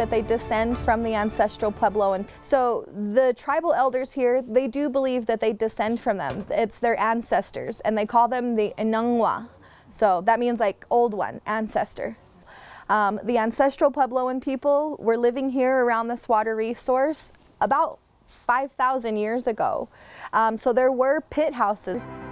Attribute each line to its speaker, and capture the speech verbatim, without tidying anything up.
Speaker 1: that they descend from the ancestral Puebloan. So the tribal elders here, they do believe that they descend from them. It's their ancestors, and they call them the Inangwa. So that means like old one, ancestor. Um, the ancestral Puebloan people were living here around this water resource about five thousand years ago. Um, so there were pit houses.